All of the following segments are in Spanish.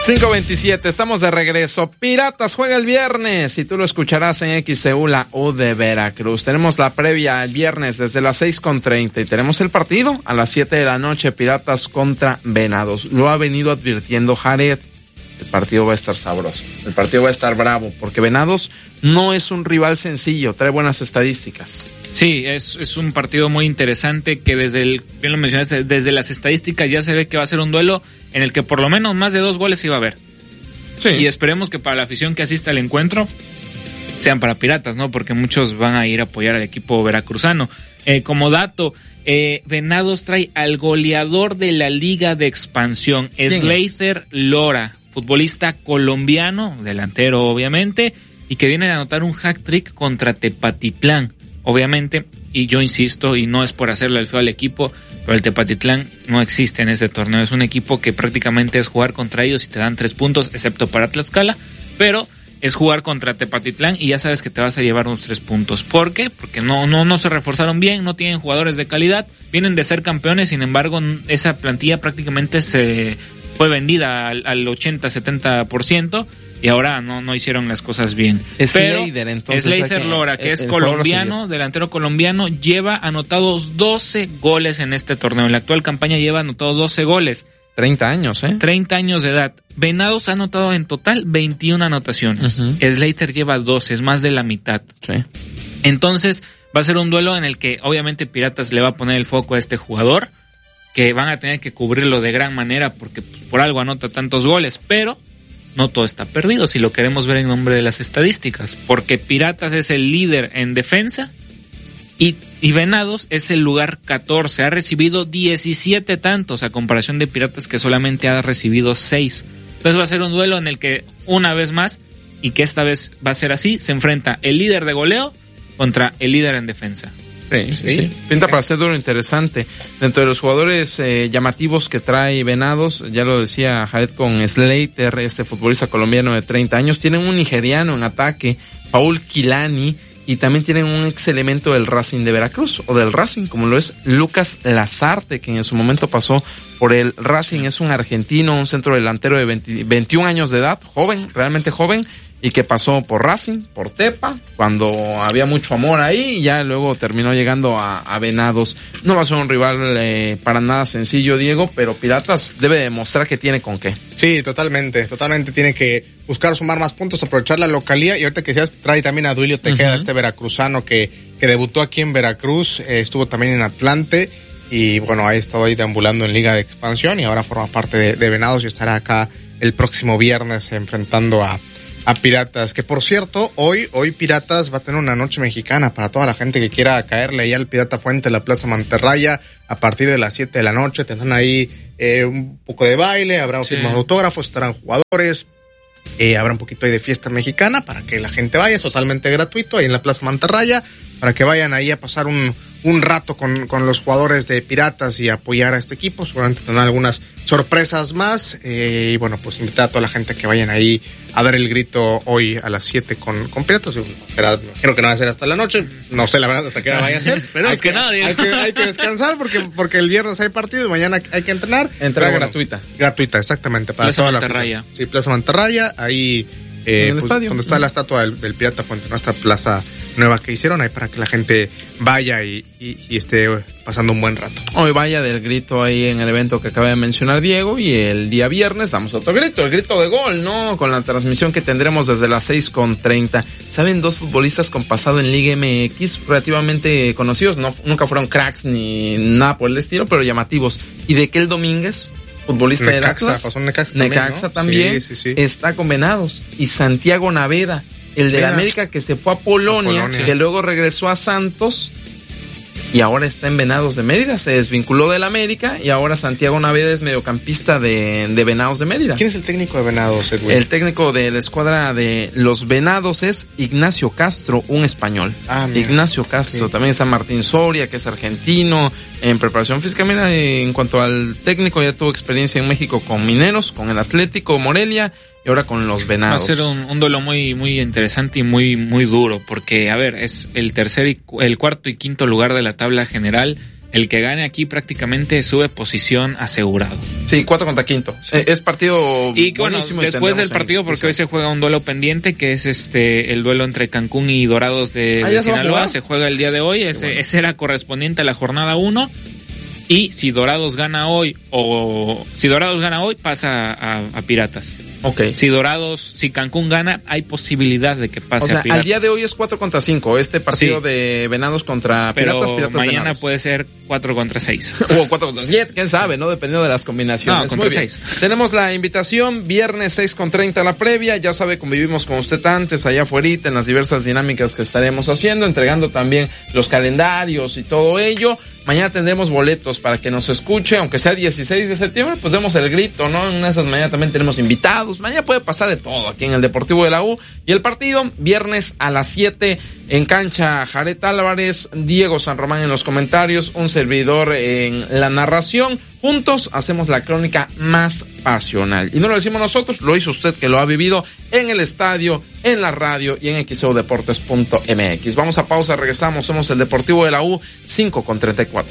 5:27, estamos de regreso. Piratas juega el viernes y tú lo escucharás en XCU, la U de Veracruz. Tenemos la previa el viernes desde las 6:30 y tenemos el partido a las 7 de la noche, Piratas contra Venados. Lo ha venido advirtiendo Jared. El partido va a estar sabroso, el partido va a estar bravo, porque Venados no es un rival sencillo, trae buenas estadísticas. Sí, es un partido muy interesante que bien lo mencionaste, desde las estadísticas ya se ve que va a ser un duelo en el que por lo menos más de 2 goles iba a haber. Sí. Y esperemos que para la afición que asista al encuentro sean para Piratas, ¿no? Porque muchos van a ir a apoyar al equipo veracruzano. Como dato, Venados trae al goleador de la Liga de Expansión, Slater Lora, futbolista colombiano, delantero obviamente, y que viene de anotar un hat-trick contra Tepatitlán. Obviamente, y yo insisto, y no es por hacerle el feo al equipo, pero el Tepatitlán no existe en ese torneo. Es un equipo que prácticamente es jugar contra ellos y te dan 3 puntos, excepto para Tlaxcala, pero es jugar contra Tepatitlán y ya sabes que te vas a llevar unos 3 puntos. ¿Por qué? Porque no se reforzaron bien, no tienen jugadores de calidad, vienen de ser campeones, sin embargo, esa plantilla prácticamente se fue vendida al 80-70%. Y ahora no hicieron las cosas bien. Slater Lora, que es colombiano, delantero colombiano, lleva anotados 12 goles en este torneo. En la actual campaña lleva anotados 12 goles. 30 años, 30 años de edad. Venados ha anotado en total 21 anotaciones. Uh-huh. Slater lleva 12, es más de la mitad. Sí. Entonces, va a ser un duelo en el que obviamente Piratas le va a poner el foco a este jugador, que van a tener que cubrirlo de gran manera porque por algo anota tantos goles, pero no todo está perdido si lo queremos ver en nombre de las estadísticas, porque Piratas es el líder en defensa y Venados es el lugar 14, ha recibido 17 tantos a comparación de Piratas que solamente ha recibido 6. Entonces va a ser un duelo en el que una vez más, y que esta vez va a ser así, se enfrenta el líder de goleo contra el líder en defensa. Sí. Pinta para ser duro interesante. Dentro de los jugadores llamativos que trae Venados, ya lo decía Jared con Slater, este futbolista colombiano de 30 años, tienen un nigeriano en ataque, Paul Quilani, y también tienen un ex elemento del Racing de Veracruz, o del Racing, como lo es Lucas Lazarte, que en su momento pasó por el Racing, es un argentino, un centro delantero de 21 años de edad, joven, realmente joven, y que pasó por Racing, por Tepa, cuando había mucho amor ahí, y ya luego terminó llegando a Venados. No va a ser un rival para nada sencillo, Diego, pero Piratas debe demostrar que tiene con qué. Sí, totalmente tiene que buscar sumar más puntos, aprovechar la localía, y ahorita que decías, trae también a Duilio Tejeda, uh-huh. Este veracruzano que debutó aquí en Veracruz, estuvo también en Atlante, y bueno, ha estado ahí deambulando en Liga de Expansión, y ahora forma parte de Venados, y estará acá el próximo viernes enfrentando a Piratas, que por cierto, hoy Piratas va a tener una noche mexicana para toda la gente que quiera caerle ahí al Pirata Fuente, la Plaza Mantarraya, a partir de las 7 de la noche, tendrán ahí un poco de baile, habrá firmas de autógrafos, estarán jugadores, habrá un poquito ahí de fiesta mexicana para que la gente vaya, es totalmente gratuito ahí en la Plaza Mantarraya, para que vayan ahí a pasar un rato con los jugadores de Piratas y apoyar a este equipo. Seguramente tendrán algunas sorpresas más, y bueno, pues invitar a toda la gente que vayan ahí a dar el grito hoy a las 7 con Piratas. Creo que no va a ser hasta la noche, no sé la verdad hasta qué hora vaya a ser. Esperemos que no, hay que descansar porque el viernes hay partido y mañana hay que entrenar. Entrada gratuita. Gratuita, exactamente. Para Plaza Mantarraya. Sí, Plaza Mantarraya, ahí en el estadio, donde está la estatua del Pirata Fuente, ¿no? Esta plaza nueva que hicieron ahí para que la gente vaya y esté pasando un buen rato. Hoy vaya del grito ahí en el evento que acaba de mencionar Diego, y el día viernes damos otro grito, el grito de gol, ¿no? Con la transmisión que tendremos desde las 6:30. ¿Saben? 2 futbolistas con pasado en Liga MX relativamente conocidos, nunca fueron cracks ni nada por el estilo, pero llamativos. ¿Y de Kel Domínguez? Futbolista de Atlas. Pasó en Necaxa también, sí. Está con Venados. Y Santiago Naveda, el de la América, que se fue a Polonia, que luego regresó a Santos y ahora está en Venados de Mérida. Se desvinculó del América y ahora Santiago Naveda es mediocampista de Venados de Mérida. ¿Quién es el técnico de Venados, Edwin? El técnico de la escuadra de los Venados es Ignacio Castro, un español. Ignacio Castro. Sí. También está Martín Soria, que es argentino, en preparación física. Mira, en cuanto al técnico, ya tuvo experiencia en México con Mineros, con el Atlético Morelia y ahora con los Venados. Va a ser un duelo muy, muy interesante y muy, muy duro, porque, a ver, es el cuarto y quinto lugar de la tabla general. El que gane aquí prácticamente sube posición asegurado. Sí, 4 contra 5. Es partido y buenísimo. Bueno, después del partido, porque hoy se juega un duelo pendiente, que es el duelo entre Cancún y Dorados de Sinaloa. Se juega el día de hoy. Ese era correspondiente a la jornada 1. Y si Dorados gana hoy, pasa a Piratas. Okay. Si Cancún gana, hay posibilidad de que pase a Piratas. Al día de hoy es 4 contra 5, este partido de Venados contra Piratas. Pero mañana Venados. Puede ser 4 contra 6. O 4 contra 7, quién sabe, ¿no? Dependiendo de las combinaciones. No, contra 6. Tenemos la invitación, viernes 6:30 la previa. Ya sabe, convivimos con usted antes, allá afuera, en las diversas dinámicas que estaremos haciendo, entregando también los calendarios y todo ello. Mañana tendremos boletos para que nos escuche, aunque sea 16 de septiembre, pues demos el grito, ¿no? En esas mañanas también tenemos invitados. Mañana puede pasar de todo aquí en el Deportivo de la U. Y el partido, viernes a las 7 en cancha Jared Álvarez, Diego San Román en los comentarios, un servidor en la narración. Juntos hacemos la crónica más pasional. Y no lo decimos nosotros, lo hizo usted que lo ha vivido en el estadio, en la radio y en xeudeportes.mx. Vamos a pausa, regresamos. Somos el Deportivo de la U, 5:34.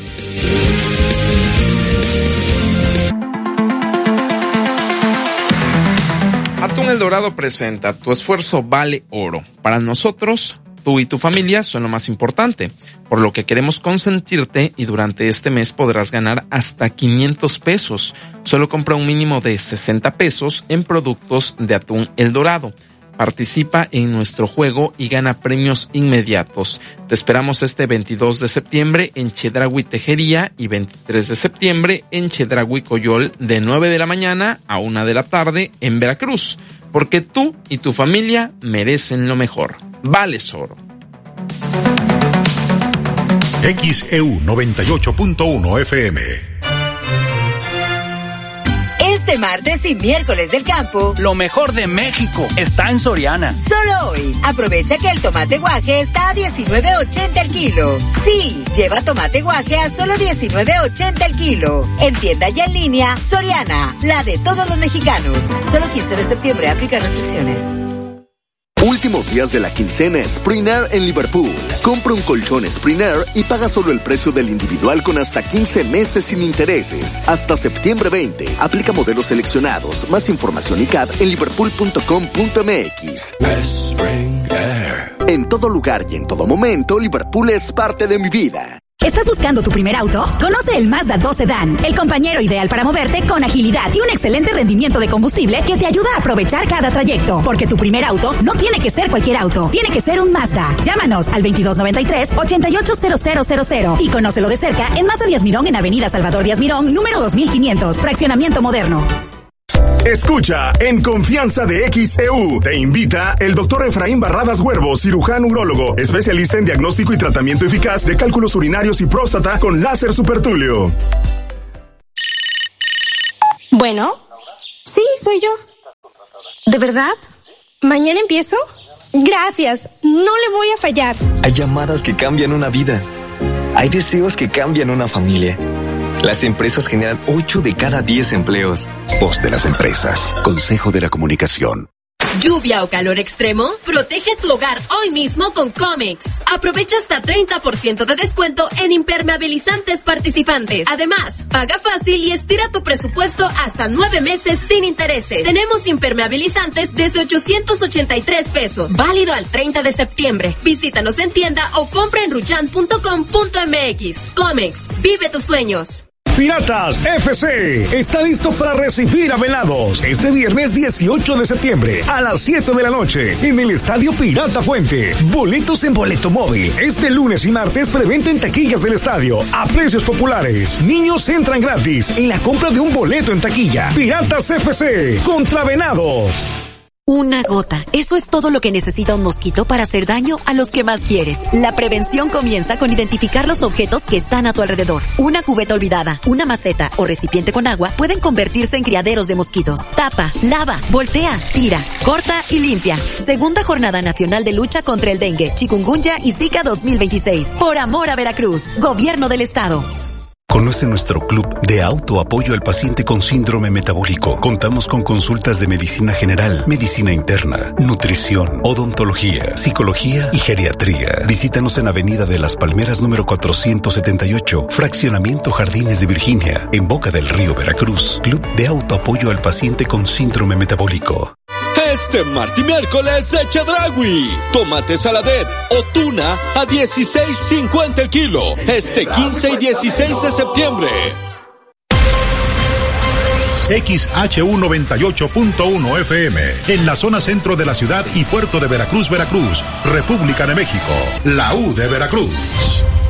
Atún El Dorado presenta Tu esfuerzo vale oro. Para nosotros, tú y tu familia son lo más importante, por lo que queremos consentirte y durante este mes podrás ganar hasta 500 pesos. Solo compra un mínimo de 60 pesos en productos de Atún El Dorado. Participa en nuestro juego y gana premios inmediatos. Te esperamos este 22 de septiembre en Chedraui Tejería y 23 de septiembre en Chedraui Coyol de 9 de la mañana a 1 de la tarde en Veracruz. Porque tú y tu familia merecen lo mejor. Vales oro. XEU 98.1 FM. Este martes y miércoles del campo, lo mejor de México está en Soriana. Solo hoy, aprovecha que el tomate guaje está a $19.80 el kilo. Sí, lleva tomate guaje a solo $19.80 el kilo. En tienda y en línea, Soriana, la de todos los mexicanos. Solo 15 de septiembre, aplica restricciones. Últimos días de la quincena Sprinair en Liverpool. Compra un colchón Sprinair y paga solo el precio del individual con hasta 15 meses sin intereses. Hasta septiembre 20. Aplica modelos seleccionados. Más información y CAD en liverpool.com.mx. En todo lugar y en todo momento, Liverpool es parte de mi vida. ¿Estás buscando tu primer auto? Conoce el Mazda 2 Sedan, el compañero ideal para moverte con agilidad y un excelente rendimiento de combustible que te ayuda a aprovechar cada trayecto. Porque tu primer auto no tiene que ser cualquier auto, tiene que ser un Mazda. Llámanos al 2293-880000 y conócelo de cerca en Mazda Díaz Mirón en Avenida Salvador Díaz Mirón, número 2500, fraccionamiento moderno. Escucha En Confianza de XEU. Te invita el doctor Efraín Barradas Huervo, cirujano urólogo, especialista en diagnóstico y tratamiento eficaz de cálculos urinarios y próstata con láser supertulio. Bueno, sí, soy yo. ¿De verdad? ¿Mañana empiezo? Gracias, no le voy a fallar. Hay llamadas que cambian una vida. Hay deseos que cambian una familia. Las empresas generan 8 de cada 10 empleos. Voz de las empresas. Consejo de la Comunicación. ¿Lluvia o calor extremo? Protege tu hogar hoy mismo con Comex. Aprovecha hasta 30% de descuento en impermeabilizantes participantes. Además, paga fácil y estira tu presupuesto hasta 9 meses sin intereses. Tenemos impermeabilizantes desde 883 pesos. Válido al 30 de septiembre. Visítanos en tienda o compra en ruyan.com.mx. Comex, vive tus sueños. Piratas FC está listo para recibir a Venados este viernes 18 de septiembre a las 7 de la noche en el Estadio Pirata Fuente. Boletos en Boleto Móvil. Este lunes y martes preventa en taquillas del estadio a precios populares. Niños entran gratis en la compra de un boleto en taquilla. Piratas FC contra Venados. Una gota. Eso es todo lo que necesita un mosquito para hacer daño a los que más quieres. La prevención comienza con identificar los objetos que están a tu alrededor. Una cubeta olvidada, una maceta o recipiente con agua pueden convertirse en criaderos de mosquitos. Tapa, lava, voltea, tira, corta y limpia. Segunda Jornada Nacional de Lucha contra el Dengue, Chikungunya y Zika 2026. Por amor a Veracruz. Gobierno del Estado. Conoce nuestro club de autoapoyo al paciente con síndrome metabólico. Contamos con consultas de medicina general, medicina interna, nutrición, odontología, psicología y geriatría. Visítanos en Avenida de las Palmeras número 478, Fraccionamiento Jardines de Virginia, en Boca del Río, Veracruz. Club de autoapoyo al paciente con síndrome metabólico. Este martes y miércoles de Chedraui. Tomate saladet o tuna a $16.50 el kilo. Este 15 y 16 de septiembre. XHU 98.1 FM, en la zona centro de la ciudad y puerto de Veracruz, Veracruz, República de México, la U de Veracruz.